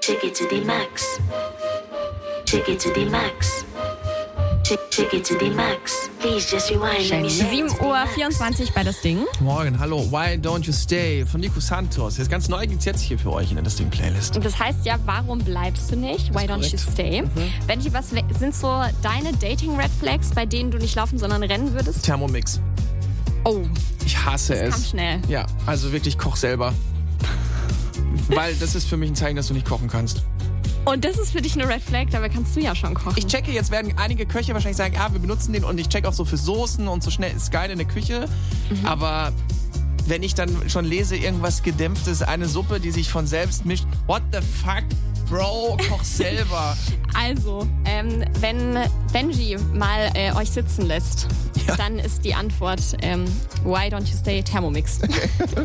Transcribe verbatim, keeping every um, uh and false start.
Chick it to the max. Chick it to the max. Chick, chick it to the max. Please just rewind. Let me shake it sieben to the Uhr max. vierundzwanzig bei das Ding. Morgen, hallo. Why Don't You Stay von Nico Santos. Jetzt ganz neu gibt's jetzt hier für euch in der Das Ding-Playlist. Und das heißt ja, warum bleibst du nicht? Why don't you stay? Mhm. Benji, was sind so deine Dating-Red-Flags, bei denen du nicht laufen, sondern rennen würdest? Thermomix. Oh, Ich hasse das es. kam schnell. Ja, also wirklich, koch selber. Weil das ist für mich ein Zeichen, dass du nicht kochen kannst. Und das ist für dich eine Red Flag, dabei kannst du ja schon kochen. Ich checke, jetzt werden einige Köche wahrscheinlich sagen, ja, wir benutzen den und ich check auch so für Soßen und so schnell ist geil in der Küche. Mhm. Aber wenn ich dann schon lese, irgendwas Gedämpftes, eine Suppe, die sich von selbst mischt, what the fuck, Bro, koch selber. Also, ähm, wenn Benji mal äh, euch sitzen lässt, Ja. dann ist die Antwort, ähm, why don't you stay Thermomix?